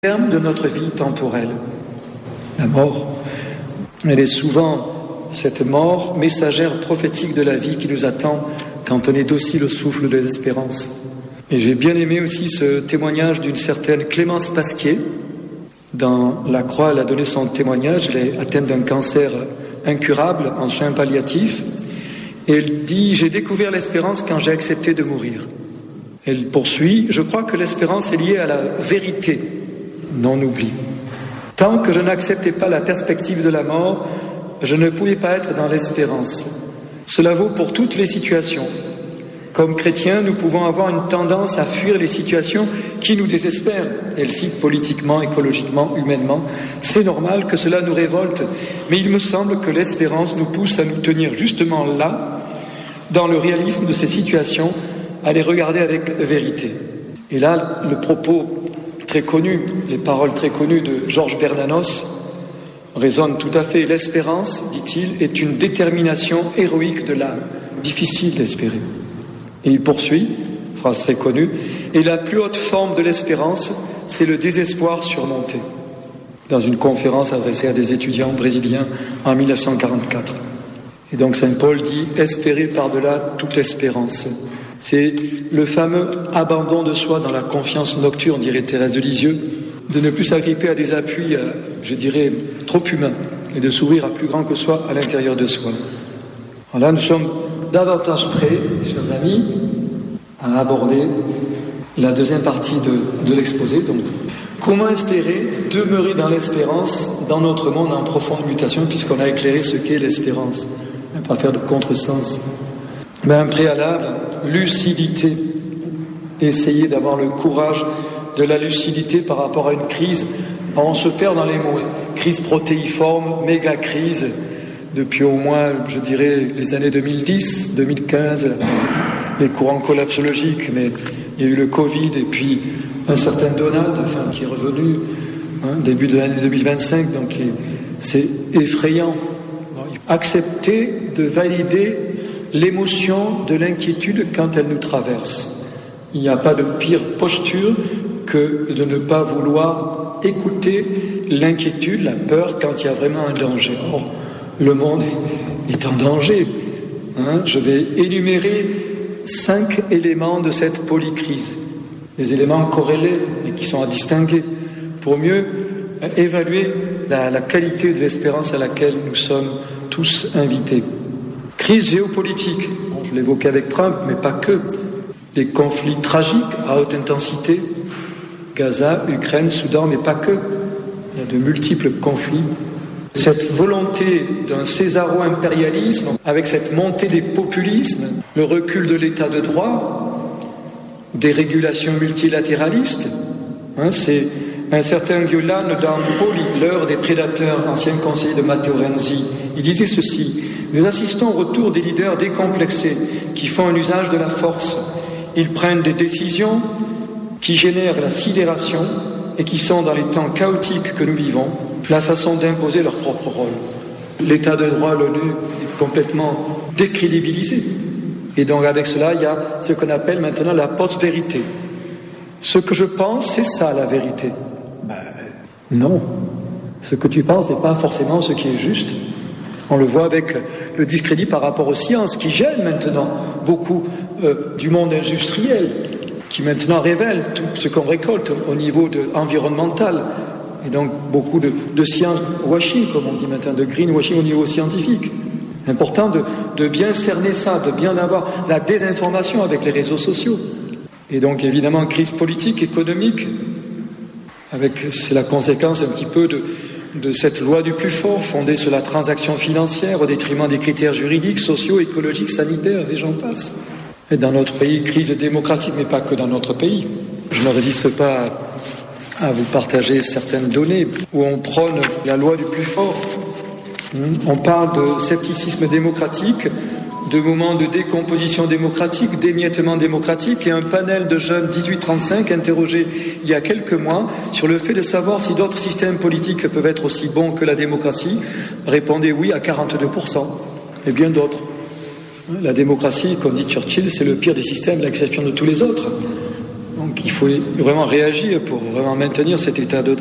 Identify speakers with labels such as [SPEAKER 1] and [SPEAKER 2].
[SPEAKER 1] terme de notre vie temporelle. La mort, elle est souvent, cette mort, messagère prophétique de la vie qui nous attend quand on est docile au souffle de l'espérance. Et j'ai bien aimé aussi ce témoignage d'une certaine Clémence Pasquier. Dans La Croix, elle a donné son témoignage, elle est atteinte d'un cancer incurable en soins palliatifs. Et elle dit « J'ai découvert l'espérance quand j'ai accepté de mourir ». Elle poursuit « Je crois que l'espérance est liée à la vérité, non-oubli. Tant que je n'acceptais pas la perspective de la mort, je ne pouvais pas être dans l'espérance. Cela vaut pour toutes les situations. Comme chrétiens, nous pouvons avoir une tendance à fuir les situations qui nous désespèrent. Elle cite politiquement, écologiquement, humainement. C'est normal que cela nous révolte, mais il me semble que l'espérance nous pousse à nous tenir justement là, dans le réalisme de ces situations, à les regarder avec vérité. Et là, le propos très connu, les paroles très connues de Georges Bernanos résonnent tout à fait. L'espérance, dit-il, est une détermination héroïque de l'âme. Difficile d'espérer. Et il poursuit, phrase très connue, et la plus haute forme de l'espérance, c'est le désespoir surmonté. Dans une conférence adressée à des étudiants brésiliens en 1944. Et donc Saint Paul dit « Espérer par-delà toute espérance ». C'est le fameux abandon de soi dans la confiance nocturne, dirait Thérèse de Lisieux, de ne plus s'agripper à des appuis, je dirais, trop humains, et de s'ouvrir à plus grand que soi à l'intérieur de soi. Alors là, nous sommes davantage prêts, chers amis, à aborder la deuxième partie de l'exposé. Donc, comment espérer demeurer dans l'espérance dans notre monde en profonde mutation, puisqu'on a éclairé ce qu'est l'espérance, pas faire de contresens. Mais un préalable, lucidité. Essayer d'avoir le courage de la lucidité par rapport à une crise. On se perd dans les mots. Crise protéiforme, méga crise. Depuis au moins, je dirais, les années 2010, 2015, les courants collapsologiques, mais il y a eu le Covid et puis un certain Donald, qui est revenu début de l'année 2025, donc c'est effrayant. Accepter de valider l'émotion de l'inquiétude quand elle nous traverse. Il n'y a pas de pire posture que de ne pas vouloir écouter l'inquiétude, la peur quand il y a vraiment un danger. Or, le monde est en danger. Je vais énumérer 5 éléments de cette polycrise. Les éléments corrélés et qui sont à distinguer pour mieux évaluer la qualité de l'espérance à laquelle nous sommes tous invités. Crise géopolitique, je l'évoquais avec Trump, mais pas que. Les conflits tragiques à haute intensité, Gaza, Ukraine, Soudan, mais pas que. Il y a de multiples conflits. Cette volonté d'un césaro-impérialisme, avec cette montée des populismes, le recul de l'état de droit, des régulations multilatéralistes, c'est un certain Giuliano d'Ampoli, l'heure des prédateurs, ancien conseiller de Matteo Renzi. Il disait ceci: nous assistons au retour des leaders décomplexés qui font un usage de la force. Ils prennent des décisions qui génèrent la sidération et qui sont, dans les temps chaotiques que nous vivons, la façon d'imposer leur propre rôle. L'état de droit, l'ONU, est complètement décrédibilisé. Et donc avec cela, il y a ce qu'on appelle maintenant la post-vérité. Ce que je pense, c'est ça la vérité. Non. Ce que tu penses n'est pas forcément ce qui est juste. On le voit avec le discrédit par rapport aux sciences qui gênent maintenant beaucoup du monde industriel, qui maintenant révèle tout ce qu'on récolte au niveau environnemental. Et donc beaucoup de science washing, comme on dit maintenant, de greenwashing au niveau scientifique. Important de bien cerner ça, de bien avoir la désinformation avec les réseaux sociaux. Et donc évidemment crise politique, économique, c'est la conséquence un petit peu de cette loi du plus fort fondée sur la transaction financière au détriment des critères juridiques, sociaux, écologiques, sanitaires, et j'en passe. Et dans notre pays, crise démocratique, mais pas que dans notre pays. Je ne résiste pas à vous partager certaines données où on prône la loi du plus fort. On parle de scepticisme démocratique, de moments de décomposition démocratique, d'émiettement démocratique, et un panel de jeunes 18-35 interrogés il y a quelques mois sur le fait de savoir si d'autres systèmes politiques peuvent être aussi bons que la démocratie répondaient oui à 42%, et bien d'autres. La démocratie, comme dit Churchill, c'est le pire des systèmes, l'exception de tous les autres. Donc il faut vraiment réagir pour vraiment maintenir cet état de droit.